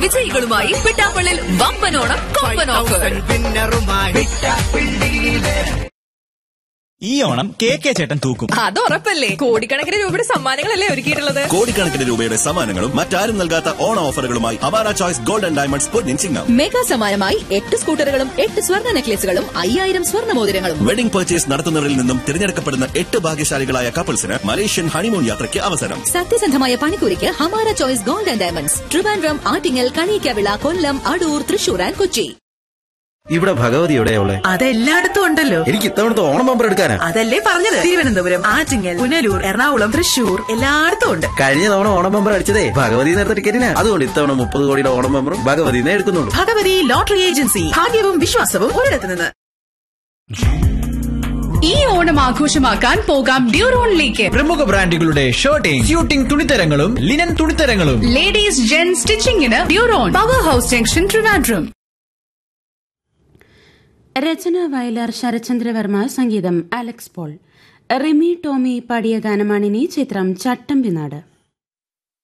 വിജയികളുമായി പിട്ടാപ്പള്ളിൽ വമ്പനോണം കൊമ്പൻ ഓഫർ. ഈ ഓണം കെ ചേട്ടൻ തൂക്കും. അത് ഉറപ്പല്ലേ. കോടിക്കണക്കിന് രൂപയുടെ സമ്മാനങ്ങളല്ലേ ഒരുക്കിയിട്ടുള്ളത്. കോടിക്കണക്കിന് രൂപയുടെ സമ്മാനങ്ങളും മറ്റാരും നൽകാത്ത ഓണ ഓഫറുകളുമായി Awara choice gold and diamonds Ponnin Chingam. Mega സമ്മാനമായി 8 സ്കൂട്ടറുകളും 8 സ്വർണ്ണ നെക്ലേസുകളും 5000 സ്വർണ്ണ മോതിരങ്ങളും. വെഡിംഗ് പർച്ചേസ് നടത്തുന്നവരിൽ നിന്നും തിരഞ്ഞെടുക്കപ്പെടുന്ന 8 ഭാഗ്യശാലികളായ കപ്പിൾസിന് മലേഷ്യൻ ഹണിമൂൺ യാത്രയ്ക്ക് അവസരം. സത്യസന്ധമായ പണിക്കൂലിക്ക് Hamara choice gold and diamonds, Trivandrum, Attingal, Kaliyakkavilai, Kollam, Adoor, Thrissur and Kochi. ഇവിടെ ഭഗവതി എവിടെയുള്ള? അതെല്ലായിടത്തും ഉണ്ടല്ലോ. എനിക്ക് ഇത്തവണത്തെ ഓണം ബമ്പർ എടുക്കാനാ. അതല്ലേ പറഞ്ഞത്. തിരുവനന്തപുരം, ആറ്റിങ്ങൽ, പുനലൂർ, എറണാകുളം, തൃശൂർ എല്ലായിടത്തും ഉണ്ട്. കഴിഞ്ഞ തവണ ഓണം ബമ്പർ അടിച്ചതേ ഭഗവതി നേരത്തെ ടിക്കറ്റിനാ. അതുകൊണ്ട് ഇത്തവണ 30 കോടിയുടെ ഓണം ബമ്പറും ഭഗവതിനെ എടുക്കുന്നുള്ളൂ. Bhagavathi lottery agency. ഭാഗ്യവും വിശ്വാസവും ഒരിടത്ത് നിന്ന്. ഈ ഓണം ആഘോഷമാക്കാൻ പോകാം ഡ്യൂറോണിലേക്ക്. പ്രമുഖ ബ്രാൻഡുകളുടെ shirting, suiting തുണിത്തരങ്ങളും linen തുണിത്തരങ്ങളും. Ladies gen സ്റ്റിച്ചിങ്ങിന് ഡ്യൂറോൺ, power house junction, Trivandrum. രചന വയലാർ, ശരചന്ദ്രവർമ്മ, സംഗീതം അലക്സ് പോൾ. റിമി ടോമി പാടിയ ഗാനമാണിനി. ചിത്രം ചട്ടമ്പിനാട്.